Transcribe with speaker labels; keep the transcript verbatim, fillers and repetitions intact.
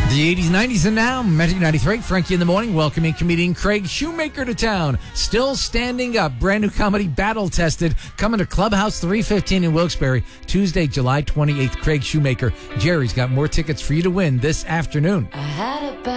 Speaker 1: The eighties, nineties, and now, Magic ninety-three, Frankie in the Morning, welcoming comedian Craig Shoemaker to town. Still standing up, brand new comedy, Battle Tested, coming to Clubhouse three fifteen in Wilkes-Barre, Tuesday, July twenty-eighth. Craig Shoemaker. Jerry's got more tickets for you to win this afternoon.
Speaker 2: I had a